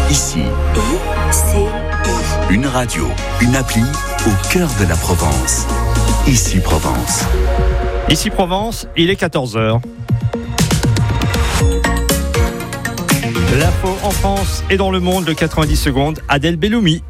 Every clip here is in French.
Ici. Une radio, une appli au cœur de la Provence. Ici Provence. Ici Provence, il est 14h. L'info en France et dans le monde de 90 secondes, Adèle Belloumi.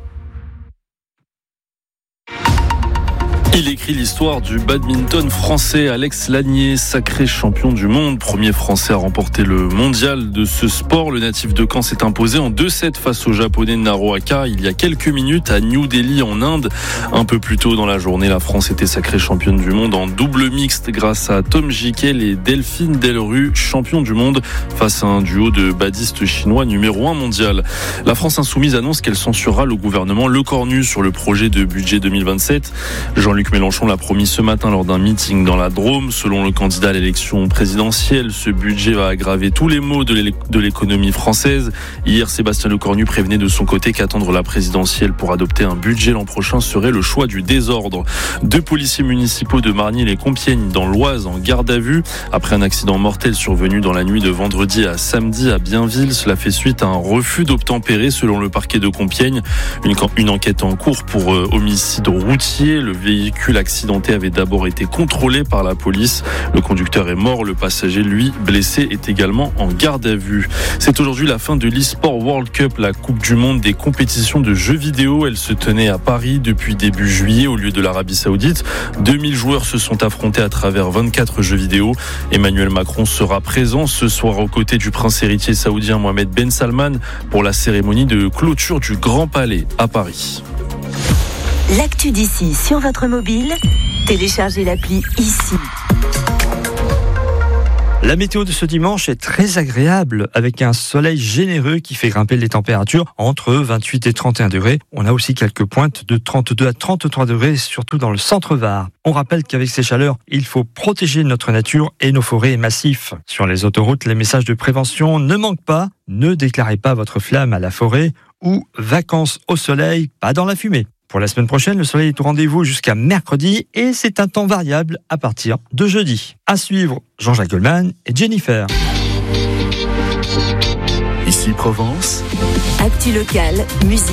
Il écrit l'histoire du badminton français. Alex Lanier, sacré champion du monde, premier français à remporter le mondial de ce sport. Le natif de Caen s'est imposé en 2-7 face au japonais Naruhaka il y a quelques minutes à New Delhi en Inde. Un peu plus tôt dans la journée, la France était sacrée championne du monde en double mixte grâce à Tom Jikel et Delphine Delru, champion du monde face à un duo de badistes chinois numéro 1 mondial. La France insoumise annonce qu'elle censurera le gouvernement Lecornu sur le projet de budget 2027. Jean-Luc Mélenchon l'a promis ce matin lors d'un meeting dans la Drôme. Selon le candidat à l'élection présidentielle, ce budget va aggraver tous les maux de l'économie française. Hier, Sébastien Lecornu prévenait de son côté qu'attendre la présidentielle pour adopter un budget l'an prochain serait le choix du désordre. 2 policiers municipaux de Margnil-et-Compiègne dans l'Oise en garde à vue. Après un accident mortel survenu dans la nuit de vendredi à samedi à Bienville, cela fait suite à un refus d'obtempérer selon le parquet de Compiègne. Une enquête en cours pour homicide routier. Le véhicule accidenté avait d'abord été contrôlé par la police. Le conducteur est mort, le passager, lui, blessé, est également en garde à vue. C'est aujourd'hui la fin de l'e-Sport World Cup, la Coupe du Monde des compétitions de jeux vidéo. Elle se tenait à Paris depuis début juillet au lieu de l'Arabie Saoudite. 2000 joueurs se sont affrontés à travers 24 jeux vidéo. Emmanuel Macron sera présent ce soir aux côtés du prince héritier saoudien Mohamed Ben Salman pour la cérémonie de clôture du Grand Palais à Paris. L'actu d'ici sur votre mobile, téléchargez l'appli Ici. La météo de ce dimanche est très agréable avec un soleil généreux qui fait grimper les températures entre 28 et 31 degrés. On a aussi quelques pointes de 32 à 33 degrés, surtout dans le centre Var. On rappelle qu'avec ces chaleurs, il faut protéger notre nature et nos forêts et massifs. Sur les autoroutes, les messages de prévention ne manquent pas. Ne déclarez pas votre flamme à la forêt ou vacances au soleil, pas dans la fumée. Pour la semaine prochaine, le soleil est au rendez-vous jusqu'à mercredi et c'est un temps variable à partir de jeudi. À suivre, Jean-Jacques Goldman et Jennifer. Ici Provence. Actu locale, musique.